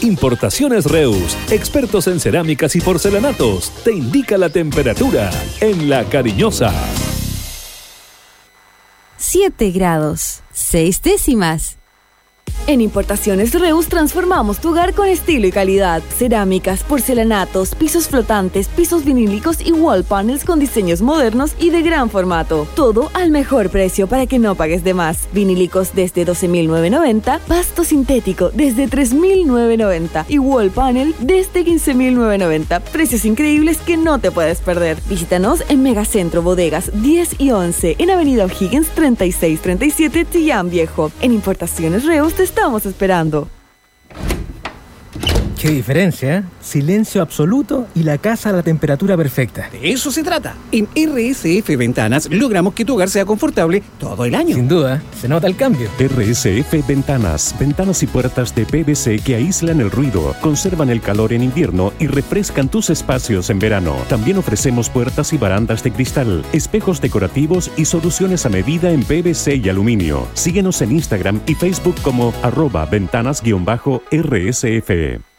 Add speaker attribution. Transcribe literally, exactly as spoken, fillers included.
Speaker 1: Importaciones Reus, expertos en cerámicas y porcelanatos, te indica la temperatura en La Cariñosa.
Speaker 2: siete grados, seis décimas.
Speaker 3: En Importaciones Reus transformamos tu hogar con estilo y calidad. Cerámicas, porcelanatos, pisos flotantes, pisos vinílicos y wall panels con diseños modernos y de gran formato. Todo al mejor precio para que no pagues de más. Vinílicos desde doce mil novecientos noventa, pasto sintético desde tres mil novecientos noventa y wall panel desde quince mil novecientos noventa. Precios increíbles que no te puedes perder. Visítanos en Megacentro Bodegas diez y once, en Avenida O'Higgins treinta y seis treinta y siete, Chillán Viejo. En Importaciones Reus te estamos esperando.
Speaker 4: Qué diferencia, ¿eh? Silencio absoluto y la casa a la temperatura perfecta.
Speaker 5: De eso se trata. En R S F Ventanas logramos que tu hogar sea confortable todo el año.
Speaker 4: Sin duda, se nota el cambio.
Speaker 6: R S F Ventanas. Ventanas y puertas de P V C que aíslan el ruido, conservan el calor en invierno y refrescan tus espacios en verano. También ofrecemos puertas y barandas de cristal, espejos decorativos y soluciones a medida en P V C y aluminio. Síguenos en Instagram y Facebook como arroba ventanas-R S F.